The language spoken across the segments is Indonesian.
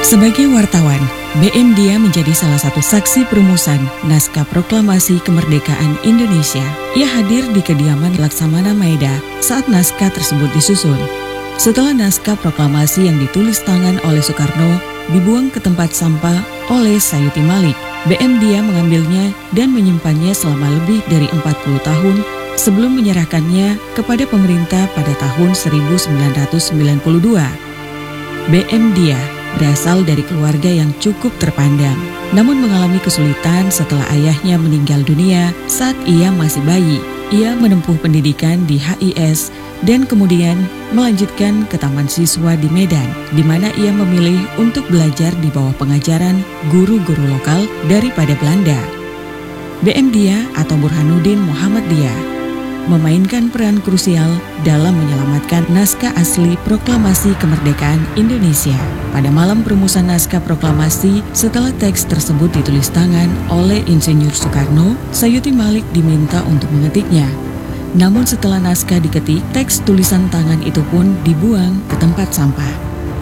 Sebagai wartawan, BM Dia menjadi salah satu saksi perumusan naskah proklamasi kemerdekaan Indonesia. Ia hadir di kediaman Laksamana Maeda saat naskah tersebut disusun. Setelah naskah proklamasi yang ditulis tangan oleh Soekarno dibuang ke tempat sampah oleh Sayuti Malik, BM Dia mengambilnya dan menyimpannya selama lebih dari 40 tahun sebelum menyerahkannya kepada pemerintah pada tahun 1992. BM Dia berasal dari keluarga yang cukup terpandang, namun mengalami kesulitan setelah ayahnya meninggal dunia saat ia masih bayi. Ia menempuh pendidikan di HIS dan kemudian melanjutkan ke Taman Siswa di Medan, di mana ia memilih untuk belajar di bawah pengajaran guru-guru lokal daripada Belanda. BM Dia atau Burhanuddin Muhammad Dia memainkan peran krusial dalam menyelamatkan naskah asli proklamasi kemerdekaan Indonesia. Pada malam perumusan naskah proklamasi, setelah teks tersebut ditulis tangan oleh Insinyur Soekarno, Sayuti Malik diminta untuk mengetiknya. Namun setelah naskah diketik, teks tulisan tangan itu pun dibuang ke tempat sampah.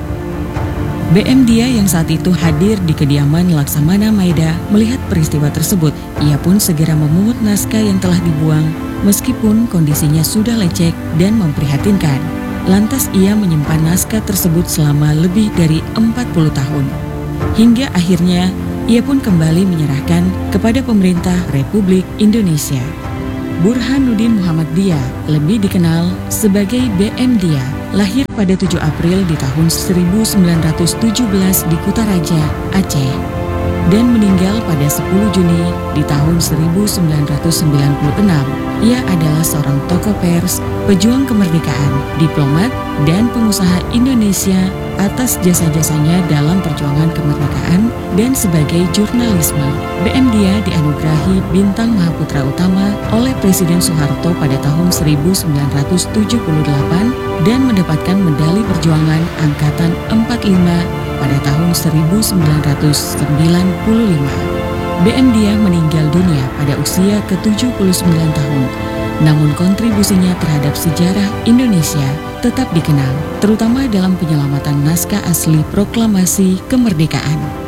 BM Dia yang saat itu hadir di kediaman Laksamana Maeda melihat peristiwa tersebut. Ia pun segera memungut naskah yang telah dibuang meskipun kondisinya sudah lecek dan memprihatinkan. Lantas ia menyimpan naskah tersebut selama lebih dari 40 tahun. Hingga akhirnya ia pun kembali menyerahkan kepada pemerintah Republik Indonesia. Burhanuddin Muhammad Dia, lebih dikenal sebagai BM Dia, lahir pada 7 April di tahun 1917 di Kutaraja, Aceh, dan meninggal pada 10 Juni di tahun 1996. Ia adalah seorang tokoh pers, pejuang kemerdekaan, diplomat, dan pengusaha Indonesia atas jasa-jasanya dalam perjuangan kemerdekaan dan sebagai jurnalisme. BM Dia dianugerahi Bintang Mahaputra Utama oleh Presiden Soeharto pada tahun 1978 dan mendapatkan Medali Perjuangan Angkatan 45 pada tahun 1995. BM Dia meninggal dunia pada usia ke-79 tahun. Namun kontribusinya terhadap sejarah Indonesia tetap dikenal, terutama dalam penyelamatan naskah asli proklamasi kemerdekaan.